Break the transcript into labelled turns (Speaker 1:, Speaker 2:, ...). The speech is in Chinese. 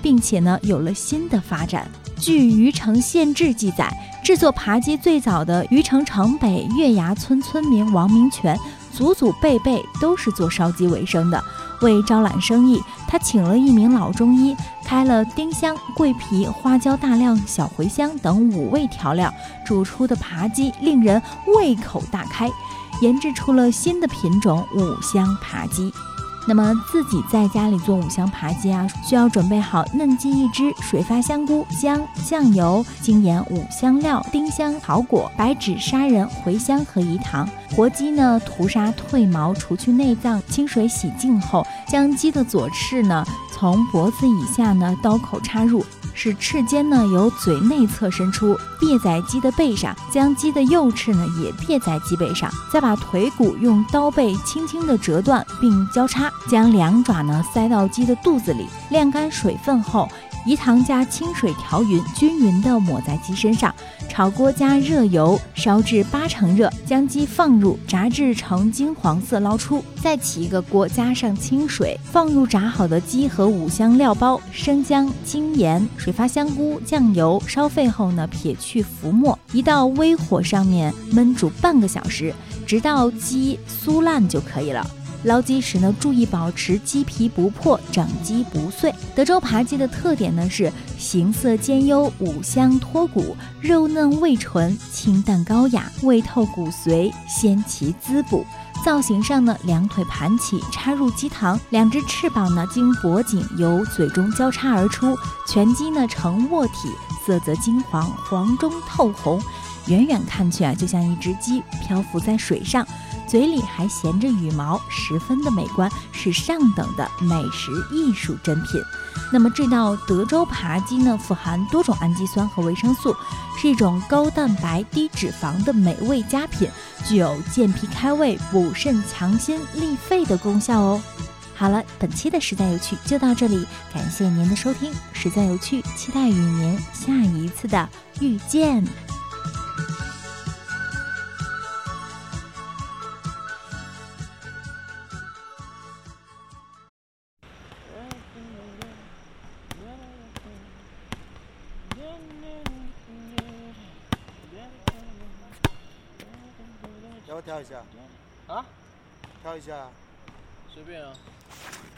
Speaker 1: 并且呢有了新的发展。据余城县志记载，制作扒鸡最早的余城城北月牙村村民王明全，祖祖辈辈都是做烧鸡为生的。为招揽生意，他请了一名老中医，开了丁香、桂皮、花椒、大料、小茴香等5味调料，煮出的扒鸡令人胃口大开，研制出了新的品种五香扒鸡。那么自己在家里做五香扒鸡啊，需要准备好嫩鸡1只、水发香菇、姜、酱油、精盐、5香料、丁香、草果、白芷、砂仁、茴香和饴糖。活鸡呢，屠杀褪毛，除去内脏，清水洗净后，将鸡的左翅呢从脖子以下呢刀口插入，使翅尖呢由嘴内侧伸出，别在鸡的背上，将鸡的右翅呢也别在鸡背上，再把腿骨用刀背轻轻的折断并交叉，将2爪呢塞到鸡的肚子里，晾干水分后，饴糖加清水调匀，均匀地抹在鸡身上。炒锅加热油，烧至8成热，将鸡放入，炸至呈金黄色捞出。再起一个锅，加上清水，放入炸好的鸡和5香料包、生姜、精盐、水发香菇、酱油，烧沸后呢，撇去浮沫，移到微火上面焖煮半个小时，直到鸡酥烂就可以了。捞鸡时呢，注意保持鸡皮不破，整鸡不碎。德州扒鸡的特点呢是形色兼优，五香脱骨，肉嫩味纯，清淡高雅，味透骨髓，鲜其滋补。造型上呢，2腿盘起，插入鸡膛，2只翅膀呢经脖颈由嘴中交叉而出，全鸡呢呈卧体，色泽金黄，黄中透红，远远看去啊，就像一只鸡漂浮在水上，嘴里还衔着羽毛，十分的美观，是上等的美食艺术珍品。那么这道德州扒鸡呢，富含多种氨基酸和维生素，是一种高蛋白低脂肪的美味佳品，具有健脾开胃、补肾强心、利肺的功效哦。好了，本期的实在有趣就到这里，感谢您的收听。实在有趣，期待与您下一次的遇见。
Speaker 2: 要不跳一下？
Speaker 3: 啊？
Speaker 2: 跳一下？
Speaker 3: 随便啊。